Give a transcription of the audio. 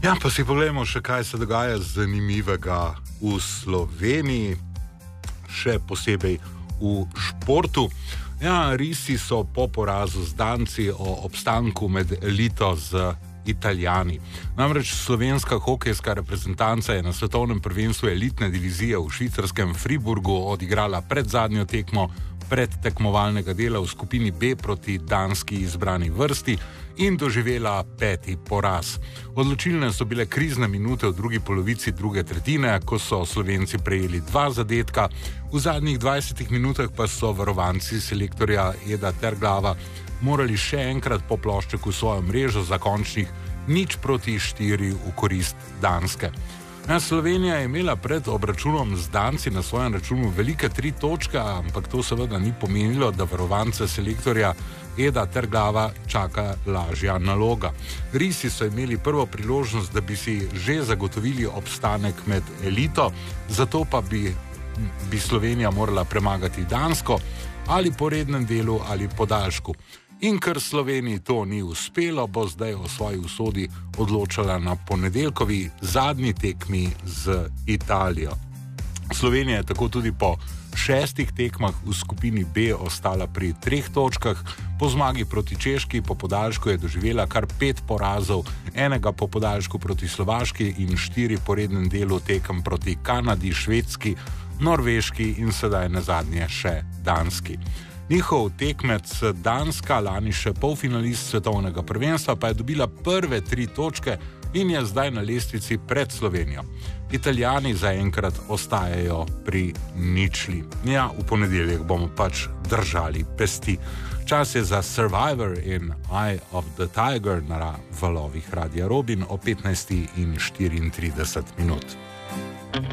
Ja, pa si pogledamo še, kaj se dogaja zanimivega v Sloveniji, še posebej v športu. Ja, risi so po porazu z Danci o obstanku med elito z Italijani. Namreč slovenska hokejska reprezentanca je na svetovnem prvenstvu elitne divizije v švicarskem Friburgu odigrala predzadnjo tekmo predtekmovalnega dela v skupini B proti danski izbrani vrsti in doživela 5. poraz. Odločilne so bile krizne minute v drugi polovici druge tretjine, ko so Slovenci prejeli 2 zadetka, v zadnjih 20 minutah pa so varovanci selektorja Eda Terglava morali še enkrat po ploščeku svojo mrežo za končnih 0-4 v korist Danske. Slovenija je imela pred obračunom z Danci na svojem računu velike 3 točke, ampak to seveda ni pomenilo, da varovance selektorja Eda Terglava čaka lažja naloga. Risi so imeli prvo priložnost, da bi si že zagotovili obstanek med elito, zato pa bi Slovenija morala premagati Dansko ali po rednem delu ali podaljšku. In ker Sloveniji to ni uspelo, bo zdaj o svoji usodi odločala na ponedeljkovi zadnji tekmi z Italijo. Slovenija je tako tudi po 6 tekmah v skupini B ostala pri 3 točkah, po zmagi proti Češki po podaljšku je doživela kar 5 porazov, enega po podaljšku proti Slovaški in 4 po rednem delu tekem proti Kanadi, Švedski, Norveški in sedaj nazadnje še Danski. Njihov tekmec Danska, lani še polfinalist svetovnega prvenstva, pa je dobila prve 3 točke in je zdaj na lestvici pred Slovenijo. Italijani zaenkrat ostajajo pri 0. Ja, v ponedeljek bomo pač držali pesti. Čas je za Survivor in Eye of the Tiger na valovih Radia Robin o 15:34.